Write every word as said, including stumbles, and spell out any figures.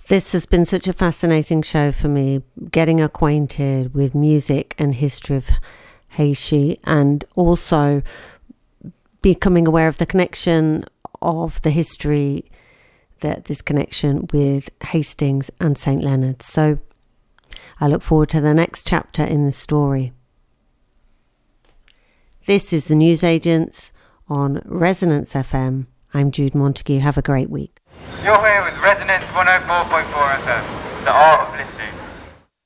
This has been such a fascinating show for me, getting acquainted with music and history of Heishi, and also becoming aware of the connection of the history, that this connection with Hastings and Saint Leonard's. So I look forward to the next chapter in the story. This is the Newsagents on Resonance F M. I'm Jude Montague. Have a great week. You're here with Resonance one oh four point four F M, the art of listening.